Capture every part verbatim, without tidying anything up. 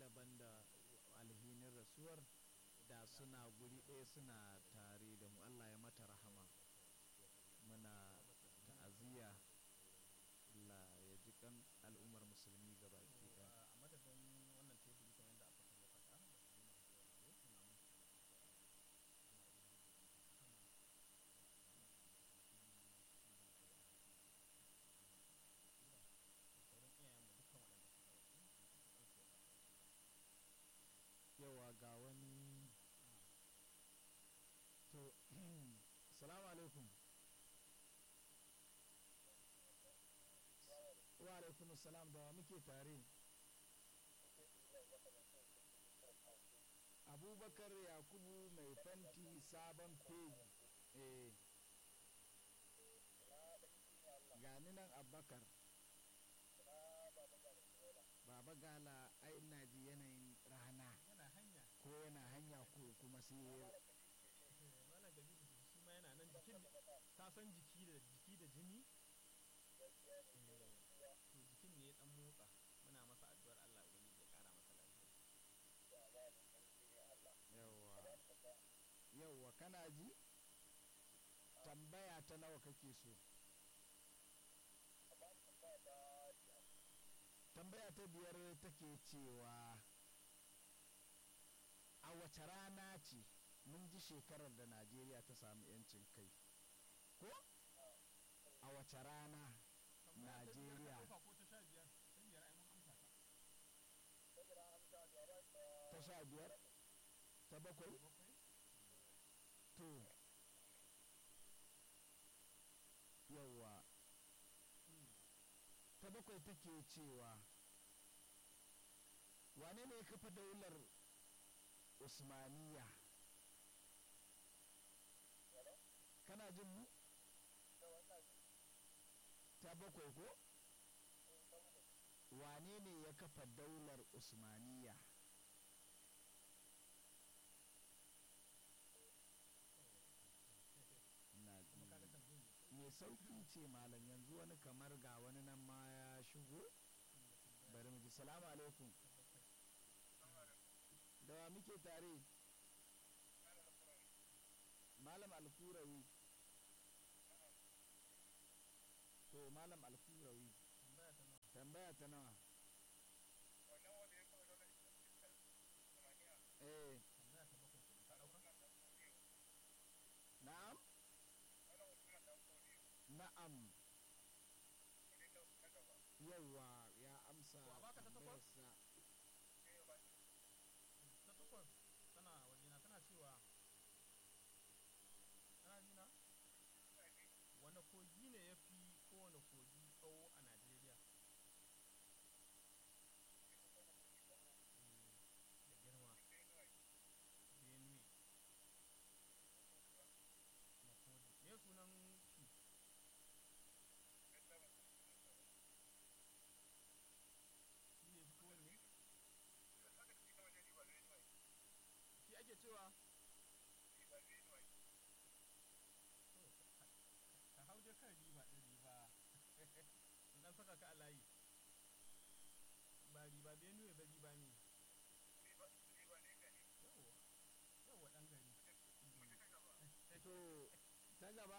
daban da alhinin rasuwar da suna guri ɗaya suna tare da mu. Allah ya mata rahama. Muna ta'aziyya. Allah ya ji kan al'ummar musulmi gabaki ɗaya. A madadin wannan teburi kamar yadda aka faɗa da kuma masu sauraro yawa ga wani to salamu alaikum. Wa alaikum salam, da muke tare. Abubakar Yakubu mai fanti sabon fegi. eh gani nan Abubakar Baba Gala. Ai ina ji yanayin rana yana hanya ko yana hanya ko kuma sai malam Gabi shi ma yana nan jikin ta san jiki da jiki da jini to jikin ne ya dan motsa. Muna masa addu'ar Allah ubangiji ya kara masa lafiya. yawwa yawwa kana ji tambaya ta nawa kake so? Tambaya ta biyar take cewa a wace rana ce mun ji shekarar da Najeriya ta samu 'yancin kai ko a wace rana Najeriya ko ta sha biyar ta biyar ai mun amsa ta ta sha biyar ta bakwai to yawwa ta bakwai take cewa wane ne ya kafa daular Usmaniya? Kana jin mu? Ta bakwai ko? Wane ne ya kafa daular Usmaniya? Me sauki ce malam, yanzu wani kamar ga wani nan ma ya shigo. Bari mu ji. Salamu alaikum. Da wa muke tare? Malam Alkurawi. To Malam Alkurawi, tambaya ta nawa? eh na'am na'am yawwa ya amsa tambayarsa. ta takwas tana wajena tana cewa tana jina wane kogi ne ya fi kowane kogi tsawo a Najeriya? da girma Benue Makodi. Me sunan shi? shi ne fito ne shi ake cewa ka hau dai kan riba ɗin riba in ɗan saka ka a layi ba riba Benue ba riba ne yawwa yawwa ɗan gari To ta gaba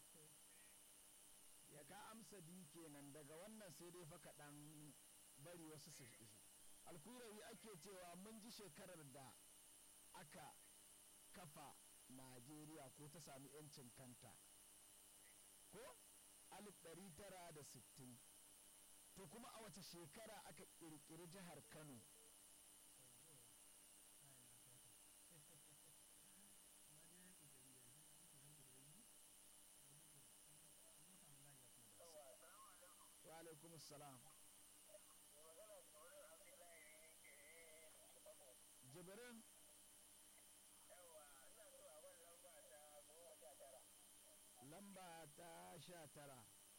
ya ka amsa bi kenan, daga wannan sai dai fa kaɗan bari wasu su isu. Alkurawi ake cewa mun ji shekarar da aka kafa Najeriya ko ta sami 'yancin kanta ko alif ɗari tara da sittin. To kuma a wace shekara aka ƙirƙiri jihar Kano? Wa alaikum salam. Jibrin lamba ta sha tara.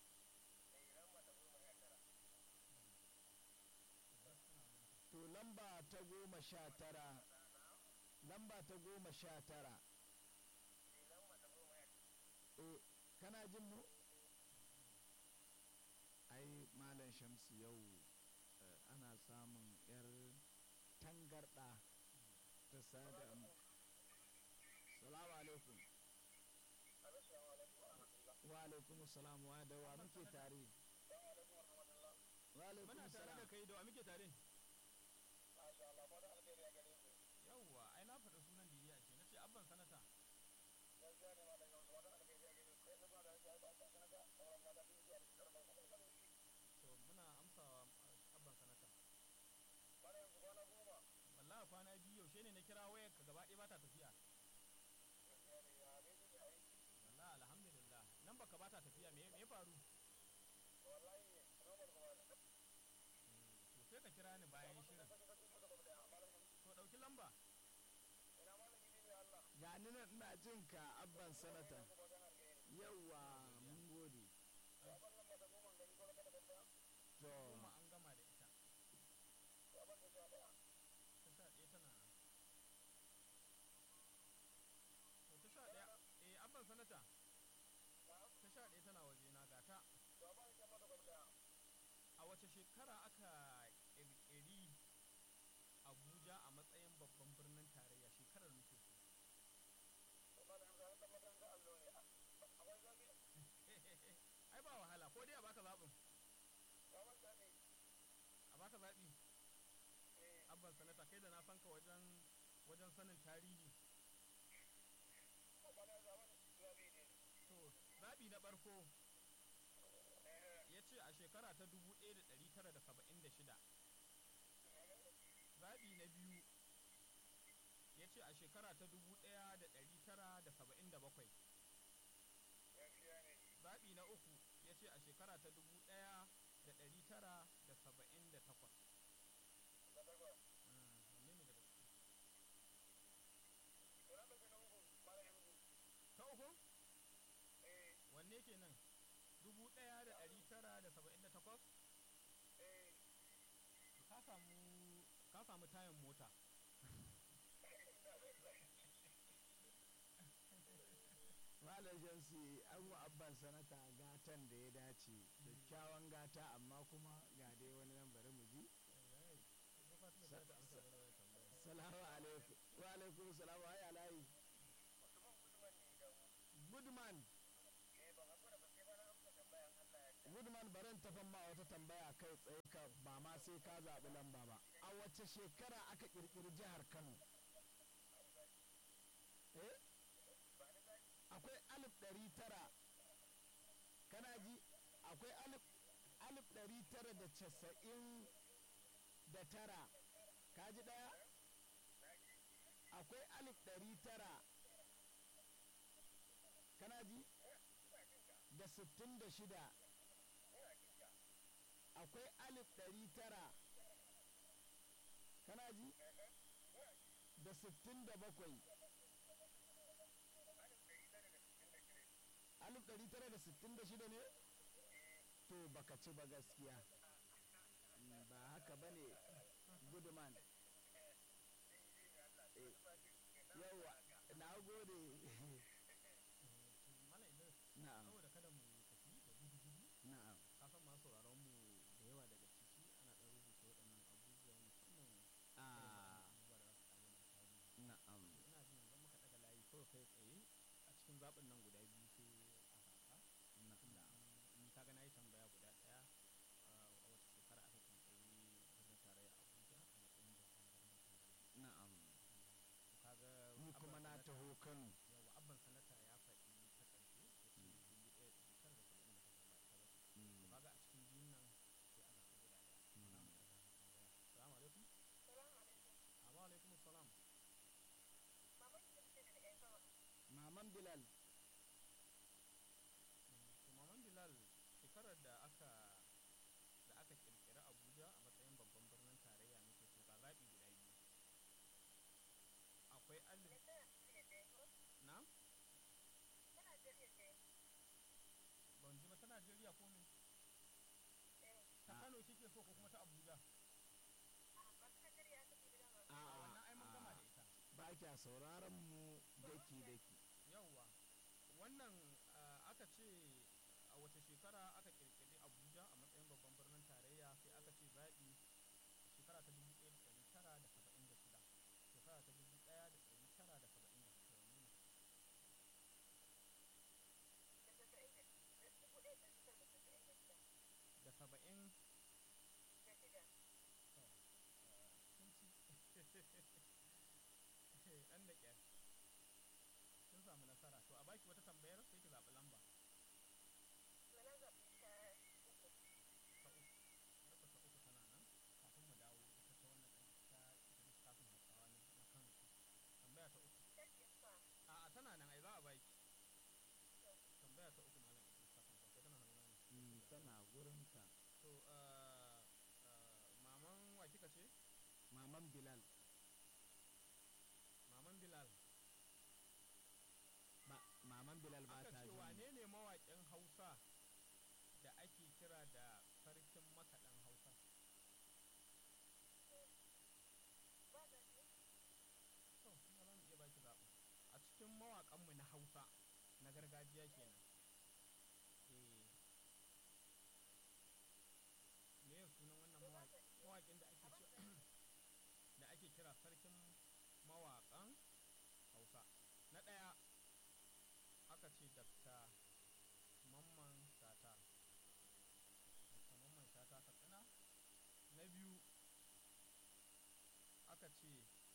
To lamba ta goma sha tara lamba ta goma sha tara eh kana jin mu? Ai Malam Shamsu yau ana samun yar tangarɗa ta sada mu. Salamu alaikum. Wa alaikum salam wa da wa muke tare. Wa alaikum Muna tare salam. da kai da wa muke tare? Yawwa, ai na faɗa sunan Didi a ce, na ce abban sanata. To muna amsawa uh, abban sanata. Wallahi kwana biyu yaushe ne na kira wayar ka gaba ɗaya ba ta tafiya. Wallahi alhamdulillah. Nan baka ba ta tafiya me me ya faru? To sai ka kira ni bayan shirin. To ɗauki lamba. Ga ni nan ina jin ka abban sanata. Yawwa mun gode. To Goma an gama da ita. Ta sha ɗaya tana nan. To ta sha ɗaya, eh abban sanata. Ta sha ɗaya tana waje na gata. A wace shekara aka ƙirƙiri Abuja a matsayin babban birnin tarayya shekarar muke so? Ai ba wahala ko dai a baka zaɓin. A baka zaɓi. Abban sanata kai da na san ka wajen wajen sanin tarihi. To zaɓi na farko ya ce a shekara ta dubu ɗaya da ɗari tara da saba'in da shida. Zaɓi na biyu ya ce a shekara ta dubu ɗaya da ɗari tara da saba'in da bakwai. Zaɓi na uku ya ce a shekara ta dubu ɗaya da ɗari tara da saba'in da takwas. Wanne ne daga ciki? Ta uku? Wanne kenan? Dubu ɗaya da ɗari tara da saba'in da takwas? Ka samu ka samu tayan mota. Malam Shamsi an wa abban sanata gatan da ya dace. Kyakkyawan gata amma kuma ga dai wani nan bari mu ji. Salamu alaikum. Wa alaikum salam wa ya layi. Goodman. Goodman baran tafan ma wata tambaya kai tsaye ka ba ma sai ka zaɓi lamba ba. A wace shekara aka ƙirƙiri jihar Kano? Eh? Akwai alif ɗari tara. Kana ji? Akwai alif alif ɗari tara da casa'in da tara. Ka ji ɗaya? Akwai alif ɗari tara. Kana ji? Da sittin da shida. Akwai alif ɗari tara. Kana ji? Da sittin da bakwai. Alif ɗari tara da sittin da shida ne? To baka ci ba gaskiya. Ba haka ba ne Goodman. Yawa, na gode. Malam Idris, Na'am. saboda kada mu tafi da gudu-gudu, Na'am. ka san masu sauraron mu da yawa daga ciki ana ɗan rubuta waɗannan abubuwa musamman Ah, abubuwa da za su ƙare mana tarihi. na'am. Ina jin yanzu muka ɗaga layi kawai kai tsaye a cikin zaɓin nan guda biyu sai a zaɓa. Na'am. Ni kaga na yi tambaya guda ɗaya a wace shekara aka ƙirƙiri birnin tarayya Abuja a matsayin babban birnin tarayya. Na'am. To kaga Ni abban kuma na sanata- taho Kano. yawa abban sanata ya faɗi ta ƙarshe ya ce dubu ɗaya da ɗari tara da saba'in da takwas ba ita ba ce. To Mm. kaga a cikin biyun nan sai a zaɓi guda ɗaya. Za mu ɗaga tambaya. Salamu alaikum. Amma alaikum salam. Maman Bilal. To Maman Bilal shekarar da aka da aka ƙirƙiri Abuja a matsayin babban birnin tarayya muke so ga zaɓi guda biyu. Akwai alif na? Ban ji ba ta Najeriya ko me? Ta Ah. Kano kike so ko kuma ta Abuja? A A wannan ai mun gama da ita. ba kya sauraron mu daki daki. Yawwa. Wannan ah, aka ce a wace shekara aka ƙirƙiri Abuja a matsayin babban birnin tarayya sai aka ce zaɓi shekara ta dubu ɗaya da ɗari tara da saba'in bilal maman bilal ba maman bilal ba aka ta ce jin wane ne mawaƙin hausa da ake kira da sarkin makaɗan hausa to kuma za mu iya baki zaɓi a cikin mawaƙanmu na hausa na gargajiya kenan eh me ya sunan wannan mawaƙi mawaƙin da ake ce da ake kira sarkin mawaƙan hausa na ɗaya aka ce dakta mamman shata dakta mamman shata katsina na biyu aka ce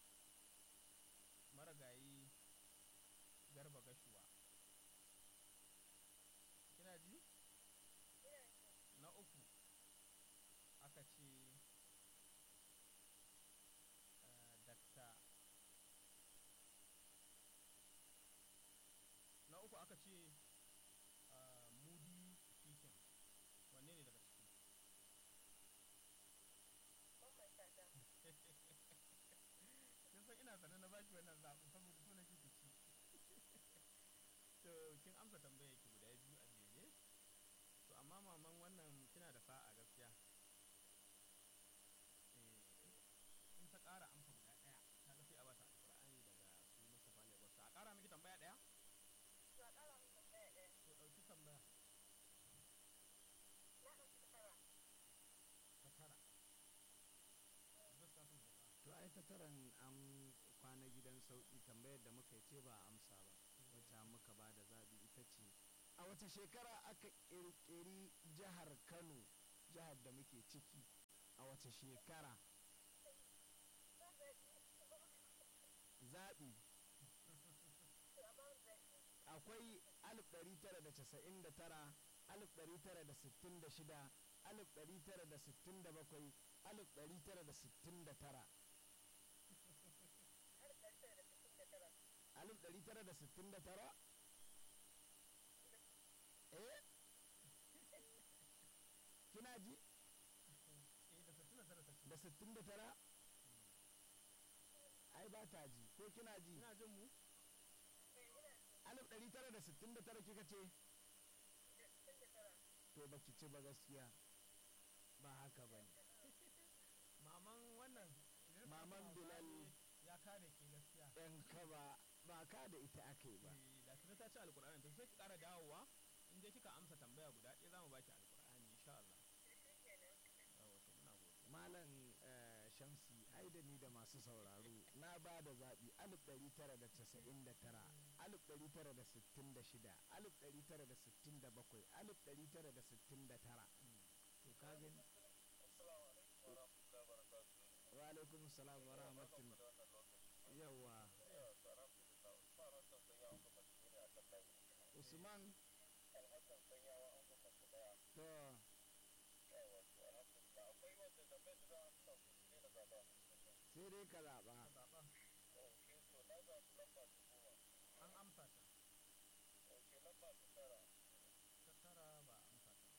marigayi garba gashuwa kina ji na uku aka ce uh, dakta na uku aka ce uh, mudi kikin wanne ne daga ciki kin san ina sanar na baki wannan zaɓin saboda so nake ki ci to kin amsa tambayar ki guda biyu a jere to amma maman wannan kina da sa'a gaskiya eh in ta ƙara amsa guda ɗaya ta ga sai a bata alƙur'ani daga su Mustapha Lagos a ƙara miki tambaya ɗaya to ɗauki tambaya ta tara gaskiya sun hauka to ai ta taran an kwana gidan sauki tambayar da muka yi ce ba a amsa ba wacce muka ba da zaɓi ita ce a wace shekara aka ƙirƙiri jihar kano jihar da muke ciki a wace shekara zaɓi akwai alif ɗari tara da casa'in da tara alif ɗari tara da sittin da shida alif ɗari tara da sittin da bakwai alif ɗari tara da sittin da tara alif ɗari tara da sittin da tara eh kina ji eh da sittin da tara ta ce da sittin da tara ai ba ta ji ko kina ji kina jin mu alif ɗari tara da sittin da tara kika ce to baki ci ba gaskiya ba haka ba ne maman wannan idan suka Maman fara Bilal. zaɓe ya kare ke gaskiya ɗan kaba ba ka da ita aka yi ba eh da tuni ta ci alƙur'ani to sai ki ƙara dawowa in dai kika amsa tambaya guda ɗaya za mu baki alƙur'ani insha Allah yawa to muna godiya malam eh, shamsi ai da ni da masu sauraro na ba da zaɓi alif ɗari tara da casa'in da tara alif ɗari tara da sittin da shida alif ɗari tara da sittin da bakwai alif ɗari tara da sittin da tara to ka gani wa alaikum salam wa rahmatullah yawa usman to sai dai ka zaɓa ka zaɓa an amsa ta ta tara ba a amsa ta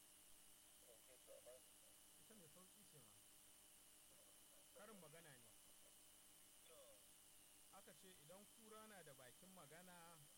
ita mai sauƙi ce ma karin magana ne aka ce idan kura na da bakin magana